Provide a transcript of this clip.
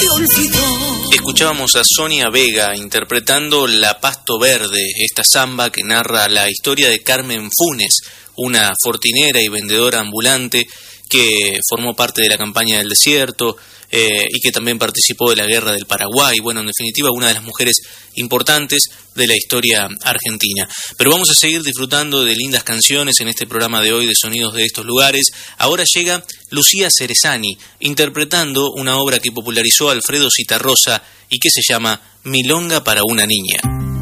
te olvidó. Escuchábamos a Sonia Vega interpretando La Pasto Verde, esta samba que narra la historia de Carmen Funes, una fortinera y vendedora ambulante que formó parte de la campaña del desierto y que también participó de la guerra del Paraguay. Bueno, en definitiva, una de las mujeres importantes de la historia argentina. Pero vamos a seguir disfrutando de lindas canciones en este programa de hoy de Sonidos de estos lugares. Ahora llega Lucía Cerezani, interpretando una obra que popularizó Alfredo Zitarrosa y que se llama Milonga para una niña.